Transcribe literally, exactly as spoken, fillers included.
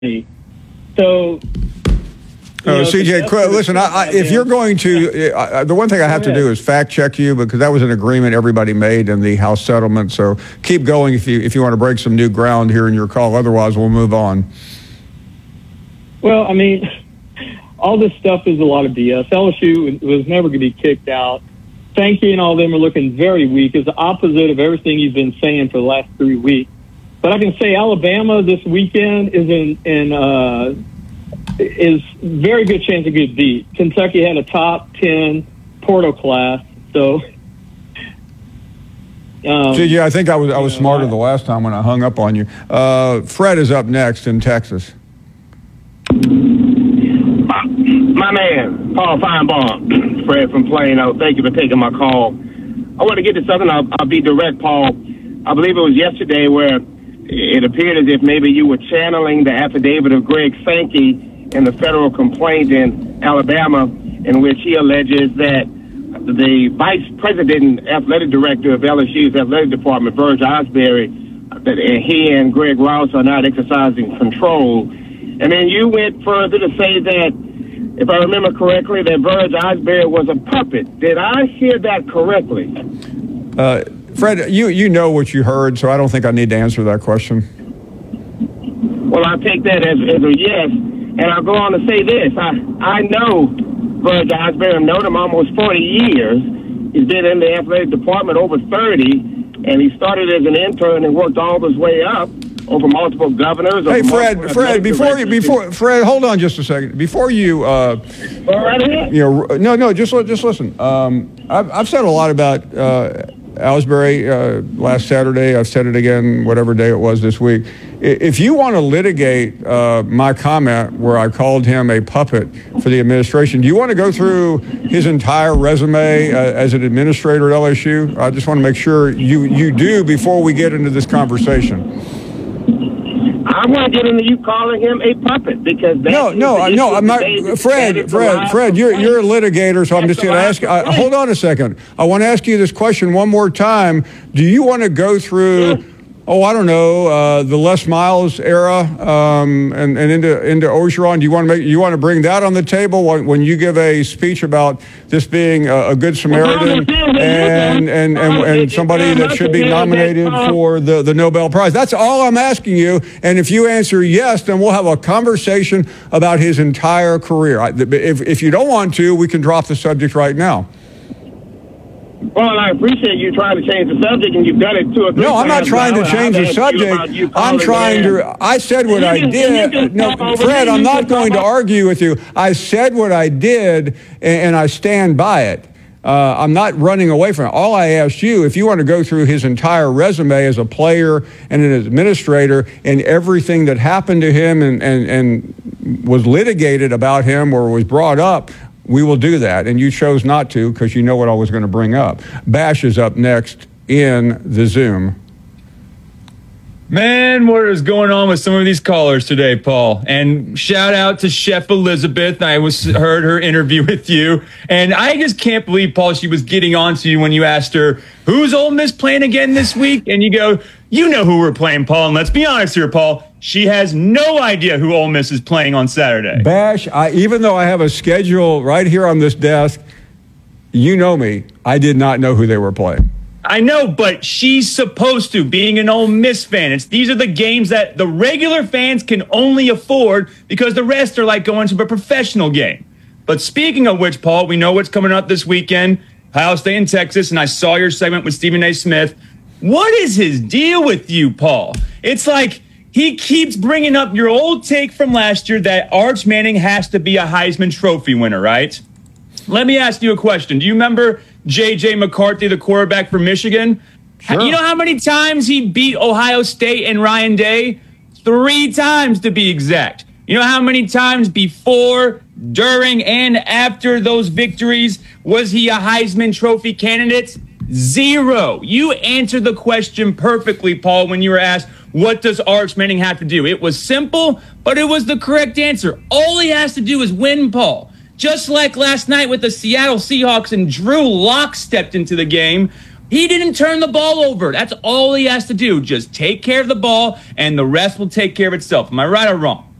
me. So, Oh, know, C J, qu- listen, I, I, if you're going to, uh, the one thing I have to do is fact check you, because that was an agreement everybody made in the House settlement. So keep going if you if you want to break some new ground here in your call. Otherwise, we'll move on. Well, I mean, all this stuff is a lot of B S. L S U was never going to be kicked out. Sankey and all of them are looking very weak. It's the opposite of everything you've been saying for the last three weeks. But I can say Alabama this weekend is in, in uh, is very good chance to get beat. Kentucky had a top ten Porto class, so. Um, C J, I think I was I was know, smarter I, the last time when I hung up on you. Uh, Fred is up next in Texas. My, my man, Paul Feinbaum, Fred from Plano. Thank you for taking my call. I want to get to something. I'll, I'll be direct, Paul. I believe it was yesterday where it appeared as if maybe you were channeling the affidavit of Greg Sankey in the federal complaint in Alabama, in which he alleges that the vice president athletic director of L S U's athletic department, Verge Osbury, that he and Greg Rouse are not exercising control. And then you went further to say that, if I remember correctly, that Verge Osbury was a puppet. Did I hear that correctly? Uh, Fred, you, you know what you heard, so I don't think I need to answer that question. Well, I'll take that as, as a yes. And I'll go on to say this. I, I know Verge Osbury. I've known him almost forty years. He's been in the athletic department over thirty, and he started as an intern and worked all his way up over multiple governors. Hey, Fred, Fred, before you, before Fred, hold on just a second. Before you, uh, right ahead. you know, no, no, just just listen. Um, I've, I've said a lot about uh, Osbury uh, last Saturday. I've said it again, whatever day it was this week. If you want to litigate uh, my comment where I called him a puppet for the administration, do you want to go through his entire resume uh, as an administrator at L S U? I just want to make sure you, you do before we get into this conversation. I want to get into you calling him a puppet because that's no, no, no. I'm not. Fred, Fred, Fred. You're you're a litigator, so I'm just going to ask. I, hold on a second. I want to ask you this question one more time. Do you want to go through? Yeah. Oh, I don't know, uh, the Les Miles era um, and, and into into Orgeron. Do you want to make you want to bring that on the table when, when you give a speech about this being a, a good Samaritan and and, and, and somebody that should be nominated for the, the Nobel Prize? That's all I'm asking you. And if you answer yes, then we'll have a conversation about his entire career. If if you don't want to, we can drop the subject right now. Well, I appreciate you trying to change the subject, and you've done it two or three times. No, I'm not trying to change the subject. I'm trying to. I said what I did. No, Fred, I'm not going to argue with you. I said what I did, and I stand by it. Uh, I'm not running away from it. All I asked you, if you want to go through his entire resume as a player and an administrator and everything that happened to him and, and, and was litigated about him or was brought up, we will do that, and you chose not to because you know what I was going to bring up. Bash is up next in the Zoom. Man, what is going on with some of these callers today, Paul? And shout out to Chef Elizabeth. I was heard her interview with you, and I just can't believe, Paul, she was getting on to you when you asked her, who's Ole Miss playing again this week? And you go, you know who we're playing, Paul. And let's be honest here, Paul. She has no idea who Ole Miss is playing on Saturday. Bash, I, even though I have a schedule right here on this desk, you know me, I did not know who they were playing. I know, but she's supposed to, being an Ole Miss fan. It's, these are the games that the regular fans can only afford because the rest are like going to a professional game. But speaking of which, Paul, we know what's coming up this weekend. Ohio State in Texas, and I saw your segment with Stephen A. Smith. What is his deal with you, Paul? It's like he keeps bringing up your old take from last year that Arch Manning has to be a Heisman Trophy winner, right? Let me ask you a question. Do you remember J J. McCarthy, the quarterback for Michigan? Sure. You know how many times he beat Ohio State and Ryan Day? Three times to be exact. You know how many times before, during, and after those victories was he a Heisman Trophy candidate? Zero. You answered the question perfectly, Paul, when you were asked, what does Arch Manning have to do? It was simple, but it was the correct answer. All he has to do is win, Paul. Just like last night with the Seattle Seahawks and Drew Lock stepped into the game. He didn't turn the ball over. That's all he has to do. Just take care of the ball, and the rest will take care of itself. Am I right or wrong?